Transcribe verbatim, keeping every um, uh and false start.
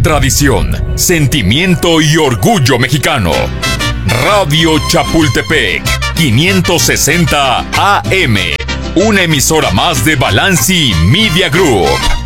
tradición, sentimiento y orgullo mexicano. Radio Chapultepec, quinientos sesenta A M. Una emisora más de Balanci Media Group.